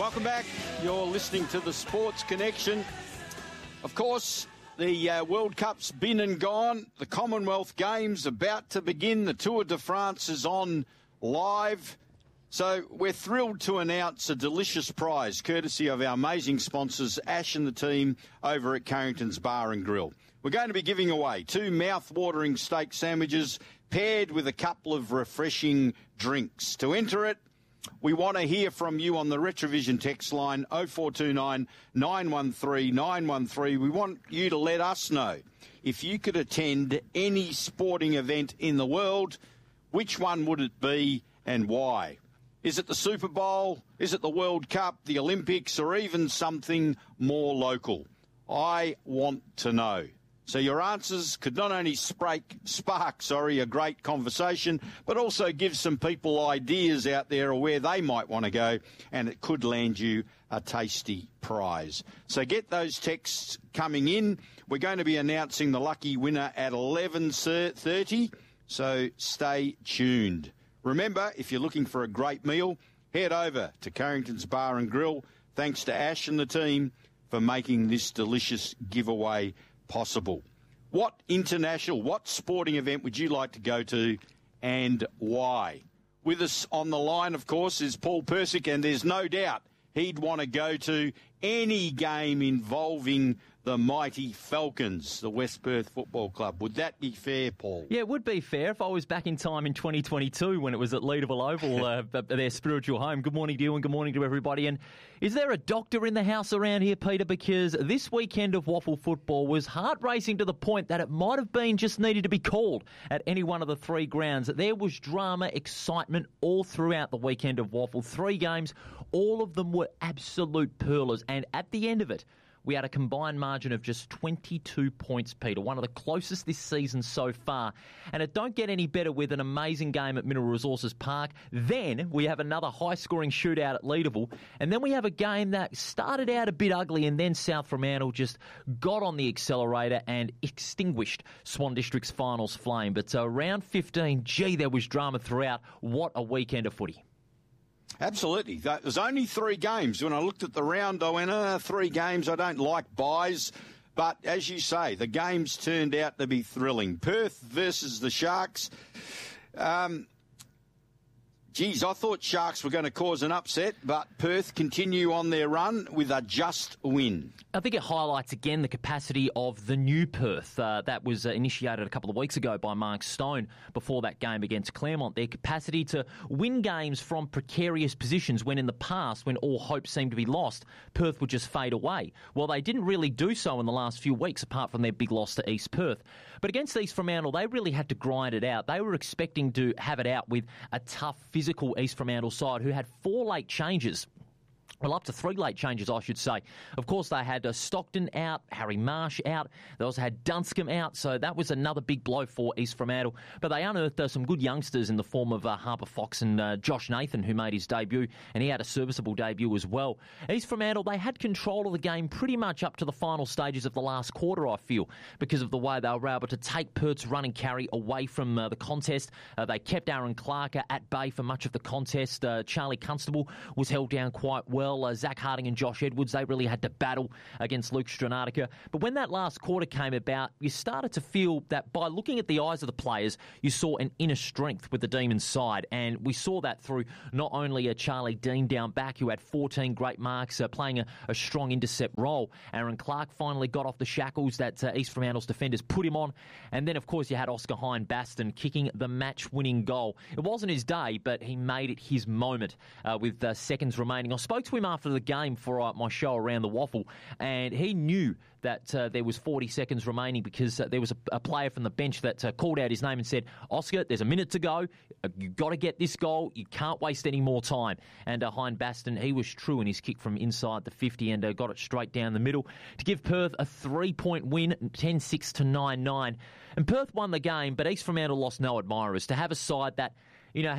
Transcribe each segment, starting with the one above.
Welcome back. You're listening to the Sports Connection. Of course, the World Cup's been and gone. The Commonwealth Games about to begin. The Tour de France is on live. So we're thrilled to announce a delicious prize courtesy of our amazing sponsors, Ash and the team over at Carrington's Bar and Grill. We're going to be giving away 2 mouth-watering steak sandwiches paired with a couple of refreshing drinks. To enter it, we want to hear from you on the Retrovision text line 0429 913 913. We want you to let us know if you could attend any sporting event in the world, which one would it be and why? Is it the Super Bowl? Is it the World Cup, the Olympics, or even something more local? I want to know. So your answers could not only spark a great conversation, but also give some people ideas out there of where they might want to go, and it could land you a tasty prize. So get those texts coming in. We're going to be announcing the lucky winner at 11:30, so stay tuned. Remember, if you're looking for a great meal, head over to Carrington's Bar and Grill. Thanks to Ash and the team for making this delicious giveaway possible. What sporting event would you like to go to and why? With us on the line, of course, is Paul Persick, and there's no doubt he'd want to go to any game involving the mighty Falcons, the West Perth Football Club. Would that be fair, Paul? Yeah, it would be fair if I was back in time in 2022 when it was at Leederville Oval, their spiritual home. Good morning to you and good morning to everybody. And is there a doctor in the house around here, Peter? Because this weekend of waffle football was heart-racing to the point that it might have been just needed to be called at any one of the 3 grounds. There was drama, excitement all throughout the weekend of waffle. 3 games, all of them were absolute pearlers. And at the end of it, we had a combined margin of just 22 points, Peter, one of the closest this season so far. And it don't get any better with an amazing game at Mineral Resources Park. Then we have another high-scoring shootout at Leederville. And then we have a game that started out a bit ugly, and then South Fremantle just got on the accelerator and extinguished Swan District's finals flame. But round 15, there was drama throughout. What a weekend of footy. Absolutely. There's only 3 games. When I looked at the round, I went, 3 games. I don't like buys. But as you say, the games turned out to be thrilling. Perth versus the Sharks. I thought Sharks were going to cause an upset, but Perth continue on their run with a just win. I think it highlights again the capacity of the new Perth. That was initiated a couple of weeks ago by Mark Stone before that game against Claremont. Their capacity to win games from precarious positions when in the past, when all hope seemed to be lost, Perth would just fade away. Well, they didn't really do so in the last few weeks, apart from their big loss to East Perth. But against East Fremantle, they really had to grind it out. They were expecting to have it out with a tough physical East Fremantle side who had 4 late changes. Well, up to 3 late changes, I should say. Of course, they had Stockton out, Harry Marsh out. They also had Dunscombe out, so that was another big blow for East Fremantle. But they unearthed some good youngsters in the form of Harper Fox and Josh Nathan, who made his debut, and he had a serviceable debut as well. East Fremantle, they had control of the game pretty much up to the final stages of the last quarter, I feel, because of the way they were able to take Perth's run and carry away from the contest. They kept Aaron Clark at bay for much of the contest. Charlie Constable was held down quite well. Zach Harding and Josh Edwards, they really had to battle against Luke Stranatica. But when that last quarter came about, you started to feel that by looking at the eyes of the players, you saw an inner strength with the Demons side. And we saw that through not only Charlie Dean down back, who had 14 great marks, playing a strong intercept role. Aaron Clark finally got off the shackles that East Fremantle's defenders put him on. And then, of course, you had Oscar Hine-Baston kicking the match-winning goal. It wasn't his day, but he made it his moment with seconds remaining. I spoke to him after the game for my show Around the Waffle, and he knew that there was 40 seconds remaining because there was a player from the bench that called out his name and said, Oscar, there's a minute to go. You've got to get this goal. You can't waste any more time. And Hine-Baston, he was true in his kick from inside the 50 and got it straight down the middle to give Perth a 3-point win, 10-6 to 9-9. And Perth won the game, but East Fremantle lost no admirers. To have a side that, has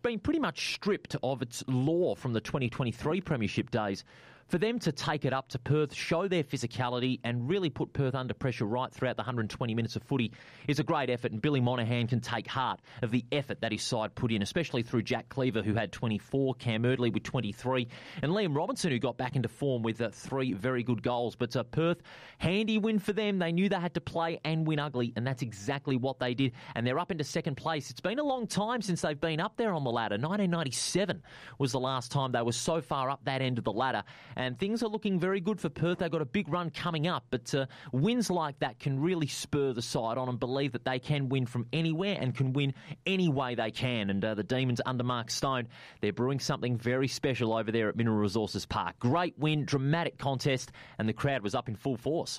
been pretty much stripped of its lore from the 2023 Premiership days. For them to take it up to Perth, show their physicality and really put Perth under pressure right throughout the 120 minutes of footy is a great effort, and Billy Monahan can take heart of the effort that his side put in, especially through Jack Cleaver, who had 24, Cam Erdley with 23, and Liam Robinson, who got back into form with 3 very good goals. But Perth, handy win for them. They knew they had to play and win ugly, and that's exactly what they did, and they're up into second place. It's been a long time since they've been up there on the ladder. 1997 was the last time they were so far up that end of the ladder. And things are looking very good for Perth. They've got a big run coming up, but wins like that can really spur the side on and believe that they can win from anywhere and can win any way they can. And the Demons under Mark Stone, they're brewing something very special over there at Mineral Resources Park. Great win, dramatic contest, and the crowd was up in full force.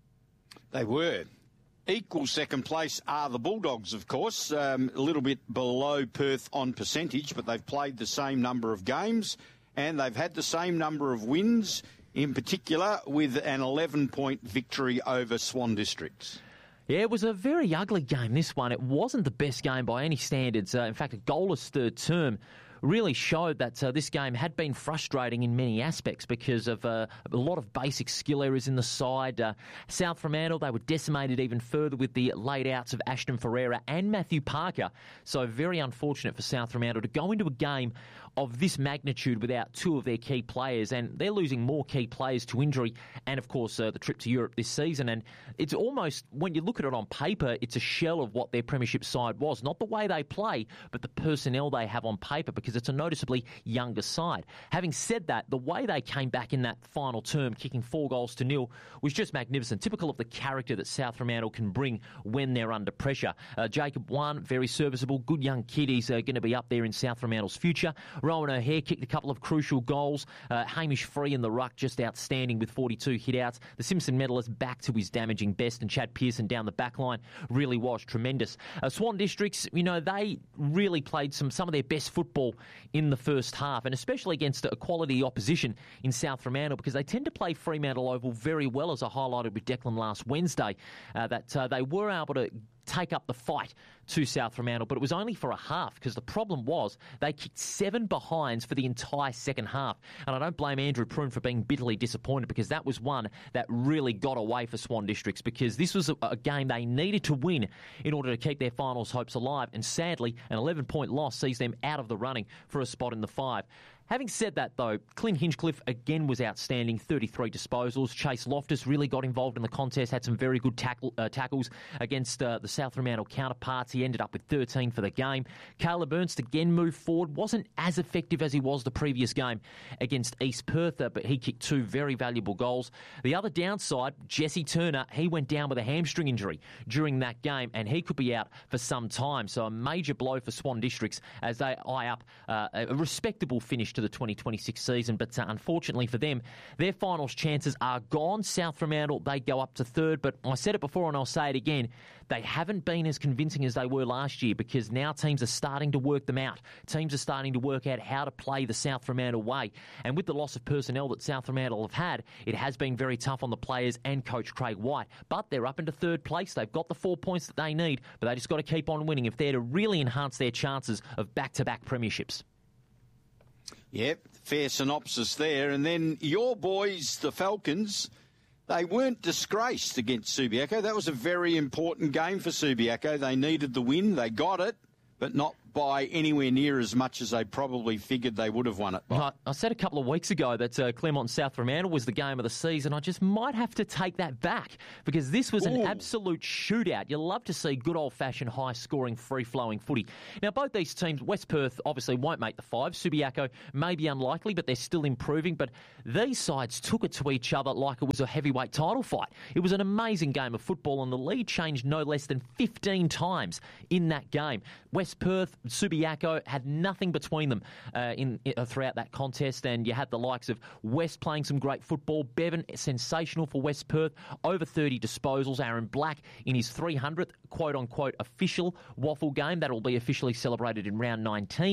They were. Equal second place are the Bulldogs, of course, a little bit below Perth on percentage, but they've played the same number of games and they've had the same number of wins, in particular with an 11-point victory over Swan Districts. Yeah, it was a very ugly game, this one. It wasn't the best game by any standards. In fact, a goalless third term really showed that this game had been frustrating in many aspects because of a lot of basic skill errors in the side. South Fremantle, they were decimated even further with the laid outs of Ashton Ferreira and Matthew Parker. So very unfortunate for South Fremantle to go into a game of this magnitude without 2 of their key players, and they're losing more key players to injury and, of course, the trip to Europe this season. And it's almost, when you look at it on paper, it's a shell of what their premiership side was. Not the way they play, but the personnel they have on paper, because it's a noticeably younger side. Having said that, the way they came back in that final term, kicking 4-0 was just magnificent, typical of the character that South Fremantle can bring when they're under pressure. Jacob Wan, very serviceable, good young kid. He's going to be up there in South Fremantle's future. Rowan O'Hare kicked a couple of crucial goals. Hamish Free in the ruck, just outstanding with 42 hit-outs. The Simpson medalist back to his damaging best, and Chad Pearson down the back line really was tremendous. Swan Districts, they really played some of their best football in the first half, and especially against a quality opposition in South Fremantle, because they tend to play Fremantle Oval very well, as I highlighted with Declan last Wednesday, that they were able to take up the fight to South Fremantle, but it was only for a half, because the problem was they kicked 7 behinds for the entire second half. And I don't blame Andrew Prune for being bitterly disappointed, because that was one that really got away for Swan Districts, because this was a game they needed to win in order to keep their finals hopes alive. And sadly, an 11-point loss sees them out of the running for a spot in the 5. Having said that, though, Clint Hinchcliffe again was outstanding, 33 disposals. Chase Loftus really got involved in the contest, had some very good tackles against the South Fremantle counterparts. He ended up with 13 for the game. Caleb Ernst again moved forward, wasn't as effective as he was the previous game against East Perth, but he kicked 2 very valuable goals. The other downside, Jesse Turner, he went down with a hamstring injury during that game, and he could be out for some time. So a major blow for Swan Districts as they eye up a respectable finish to the 2026 season, but unfortunately for them, their finals chances are gone. South Fremantle, they go up to 3rd, but I said it before and I'll say it again, they haven't been as convincing as they were last year, because now teams are starting to work them out. Teams are starting to work out how to play the South Fremantle way, and with the loss of personnel that South Fremantle have had, it has been very tough on the players and coach Craig White, but they're up into 3rd place. They've got the 4 points that they need, but they just got to keep on winning if they're to really enhance their chances of back-to-back premierships. Yep, fair synopsis there. And then your boys, the Falcons, they weren't disgraced against Subiaco. That was a very important game for Subiaco. They needed the win. They got it, but not by anywhere near as much as they probably figured they would have won it by. I said a couple of weeks ago that Claremont and South Fremantle was the game of the season. I just might have to take that back, because this was an absolute shootout. You love to see good old-fashioned, high-scoring, free-flowing footy. Now, both these teams, West Perth obviously won't make the 5. Subiaco may be unlikely, but they're still improving. But these sides took it to each other like it was a heavyweight title fight. It was an amazing game of football, and the lead changed no less than 15 times in that game. West Perth, Subiaco had nothing between them throughout that contest, and you had the likes of West playing some great football. Bevan, sensational for West Perth, over 30 disposals. Aaron Black in his 300th quote-unquote official waffle game. That'll be officially celebrated in round 19.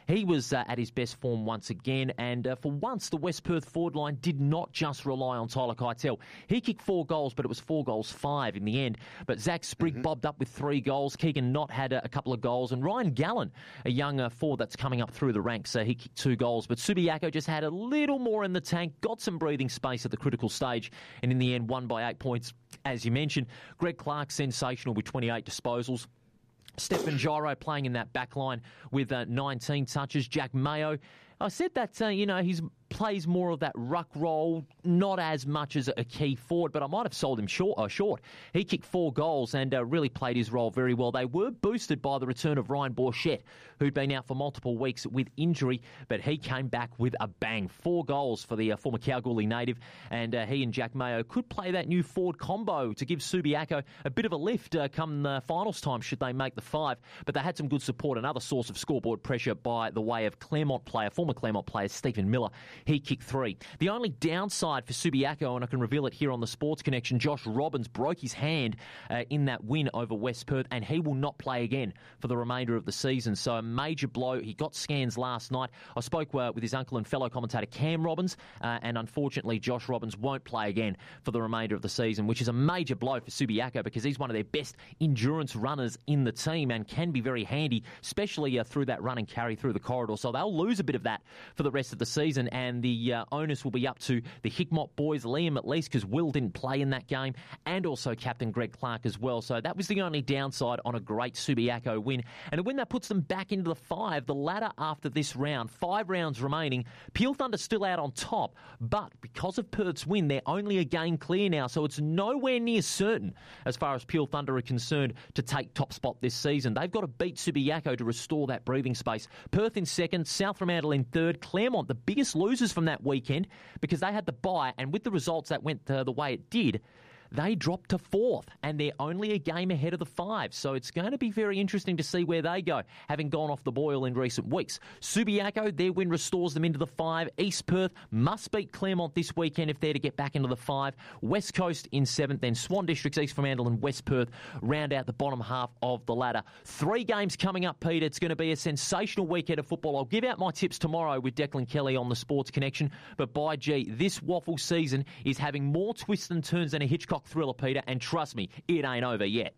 He was at his best form once again, and for once the West Perth forward line did not just rely on Tyler Keitel. He kicked 4 goals, but it was 4-5 in the end. But Zach Sprigg bobbed up with 3 goals. Keegan Knott had a couple of goals, and Ryan Gallen, a young forward that's coming up through the ranks, he kicked 2 goals. But Subiaco just had a little more in the tank, got some breathing space at the critical stage, and in the end won by 8 points. As you mentioned, Greg Clark, sensational with 28 disposals. Stefan Giro playing in that back line with 19 touches. Jack Mayo, I said that, he plays more of that ruck role, not as much as a key forward, but I might have sold him short. He kicked 4 goals and really played his role very well. They were boosted by the return of Ryan Borchett, who'd been out for multiple weeks with injury, but he came back with a bang. 4 goals for the former Kalgoorlie native, and he and Jack Mayo could play that new forward combo to give Subiaco a bit of a lift come the finals time should they make the 5, but they had some good support. Another source of scoreboard pressure by the way of former Claremont player Stephen Miller. He kicked 3. The only downside for Subiaco, and I can reveal it here on the Sports Connection, Josh Robbins broke his hand in that win over West Perth, and he will not play again for the remainder of the season. So a major blow. He got scans last night. I spoke with his uncle and fellow commentator Cam Robbins, and unfortunately Josh Robbins won't play again for the remainder of the season, which is a major blow for Subiaco because he's one of their best endurance runners in the team and can be very handy, especially through that run and carry through the corridor. So they'll lose a bit of that for the rest of the season, and the onus will be up to the Hickmott boys, Liam at least, because Will didn't play in that game, and also captain Greg Clark as well. So that was the only downside on a great Subiaco win, and a win that puts them back into the 5, the ladder after this round. 5 rounds remaining. Peel Thunder still out on top, but because of Perth's win, they're only a game clear now, so it's nowhere near certain as far as Peel Thunder are concerned to take top spot this season. They've got to beat Subiaco to restore that breathing space. Perth in 2nd, South Fremantle in 3rd, Claremont the biggest losers from that weekend because they had the bye, and with the results that went the way it did, they dropped to 4th, and they're only a game ahead of the 5. So it's going to be very interesting to see where they go, having gone off the boil in recent weeks. Subiaco, their win restores them into the 5. East Perth must beat Claremont this weekend if they're to get back into the 5. West Coast in 7th, then Swan Districts, East Fremantle and West Perth round out the bottom half of the ladder. 3 games coming up, Peter. It's going to be a sensational weekend of football. I'll give out my tips tomorrow with Declan Kelly on the Sports Connection, but by gee, this waffle season is having more twists and turns than a Hitchcock thriller, Peter, and trust me, it ain't over yet.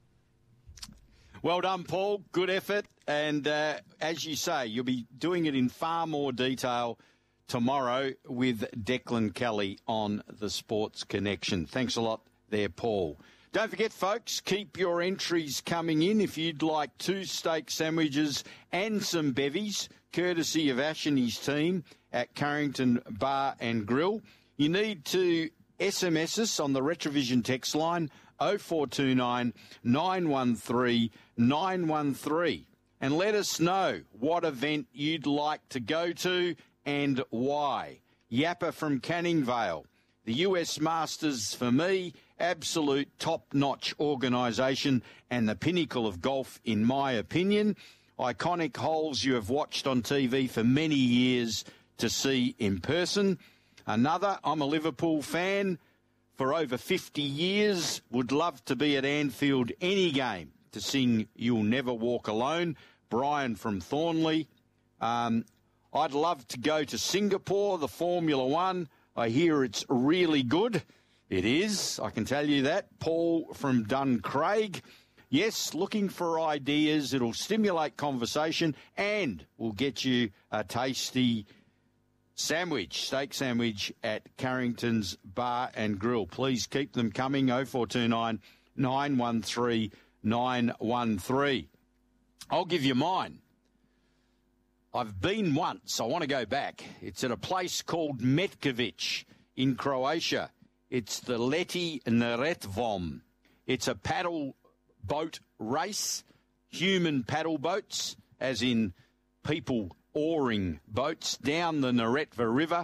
Well done, Paul. Good effort. And as you say, you'll be doing it in far more detail tomorrow with Declan Kelly on the Sports Connection. Thanks a lot there, Paul. Don't forget, folks, keep your entries coming in if you'd like 2 steak sandwiches and some bevies, courtesy of Ash and his team at Carrington Bar and Grill. You need to SMS us on the Retrovision text line 0429 913 913 and let us know what event you'd like to go to and why. Yappa from Canning Vale. The US Masters, for me, absolute top-notch organisation and the pinnacle of golf, in my opinion. Iconic holes you have watched on TV for many years to see in person. Another, I'm a Liverpool fan for over 50 years, would love to be at Anfield any game to sing You'll Never Walk Alone. Brian from Thornley. I'd love to go to Singapore, the Formula One. I hear it's really good. It is, I can tell you that. Paul from Duncraig. Yes, looking for ideas. It'll stimulate conversation and will get you a tasty steak sandwich at Carrington's Bar and Grill. Please keep them coming, 0429 913 913. I'll give you mine. I've been once. I want to go back. It's at a place called Metkovic in Croatia. It's the Leti Neretvom. It's a paddle boat race, human paddle boats, as in people oaring boats down the Neretva River.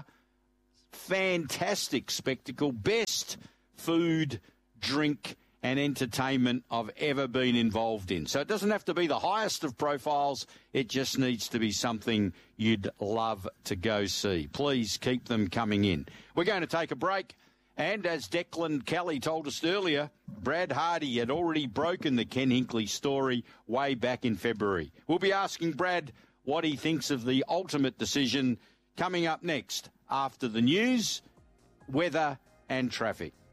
Fantastic spectacle. Best food, drink and entertainment I've ever been involved in. So it doesn't have to be the highest of profiles. It just needs to be something you'd love to go see. Please keep them coming in. We're going to take a break. And as Declan Kelly told us earlier, Brad Hardy had already broken the Ken Hinkley story way back in February. We'll be asking Brad what he thinks of the ultimate decision coming up next after the news, weather and traffic.